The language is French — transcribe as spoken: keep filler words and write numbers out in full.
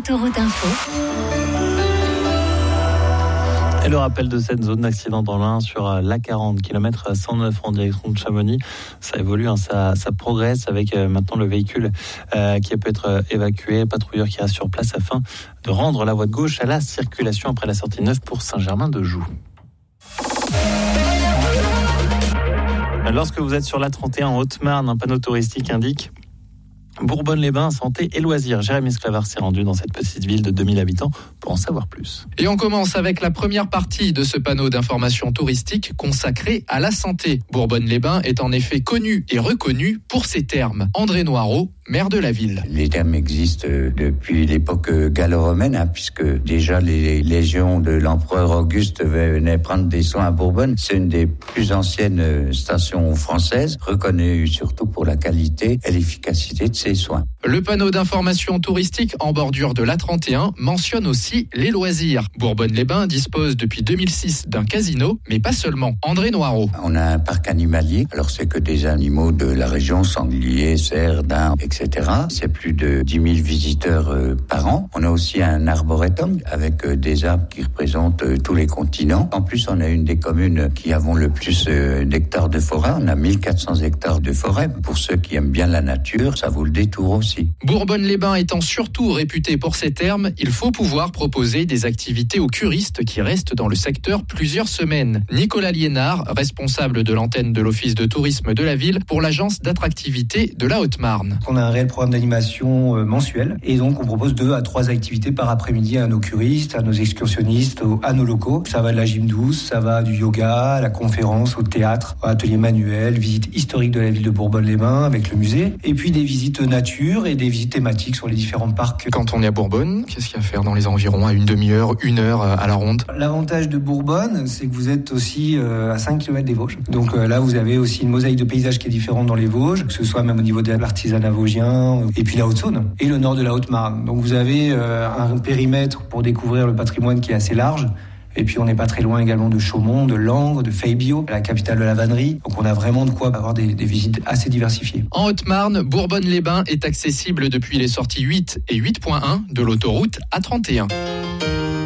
Autoroute Info. Et le rappel de cette zone d'accident dans l'Ain sur l'A quarante, kilomètre cent neuf en direction de Chamonix. Ça évolue, hein, ça, ça progresse avec euh, maintenant le véhicule euh, qui peut être évacué, patrouilleur qui reste sur place afin de rendre la voie de gauche à la circulation après la sortie neuf pour Saint-Germain-de-Joux. Lorsque vous êtes sur l'A trente et un en Haute-Marne, un panneau touristique indique Bourbonne-les-Bains, santé et loisirs. Jérémy Sclavard s'est rendu dans cette petite ville de deux mille habitants pour en savoir plus. Et on commence avec la première partie de ce panneau d'information touristique consacré à la santé. Bourbonne-les-Bains est en effet connu et reconnu pour ses thermes. André Noireau, maire de la ville. Les thermes existent depuis l'époque gallo-romaine, hein, puisque déjà les légions de l'empereur Auguste venaient prendre des soins à Bourbonne. C'est une des plus anciennes stations françaises, reconnue surtout pour la qualité et l'efficacité de ses soins. Le panneau d'information touristique en bordure de l'A trente et un mentionne aussi les loisirs. Bourbonne-les-Bains dispose depuis deux mille six d'un casino, mais pas seulement. André Noireau. On a un parc animalier, alors c'est que des animaux de la région, sangliers, cerfs, daims, et cetera. C'est plus de dix mille visiteurs euh, par an. On a aussi un arboretum avec euh, des arbres qui représentent euh, tous les continents. En plus, on a une des communes qui avons le plus euh, d'hectares de forêt. On a mille quatre cents hectares de forêt. Pour ceux qui aiment bien la nature, ça vaut le détour aussi. Bourbonne-les-Bains étant surtout réputé pour ses thermes, il faut pouvoir proposer des activités aux curistes qui restent dans le secteur plusieurs semaines. Nicolas Liénard, responsable de l'antenne de l'Office de tourisme de la ville pour l'agence d'attractivité de la Haute-Marne. On a un réel programme d'animation euh, mensuel et donc on propose deux à trois activités par après-midi à nos curistes, à nos excursionnistes, à nos locaux. Ça va de la gym douce, ça va du yoga, à la conférence, au théâtre, atelier manuel, visite historique de la ville de Bourbonne-les-Bains avec le musée et puis des visites nature et des visites thématiques sur les différents parcs. Quand on est à Bourbonne, qu'est-ce qu'il y a à faire dans les environs à une demi-heure, une heure à la ronde? L'avantage de Bourbonne, c'est que vous êtes aussi à cinq kilomètres des Vosges. Donc là, vous avez aussi une mosaïque de paysages qui est différente dans les Vosges, que ce soit même au niveau de l'artisanat vosgien, et puis la Haute-Saône, et le nord de la Haute-Marne. Donc vous avez un périmètre pour découvrir le patrimoine qui est assez large. Et puis on n'est pas très loin également de Chaumont, de Langres, de Feybiaux, la capitale de la vannerie. Donc on a vraiment de quoi avoir des, des visites assez diversifiées. En Haute-Marne, Bourbonne-les-Bains est accessible depuis les sorties huit et huit point un de l'autoroute A trente et un.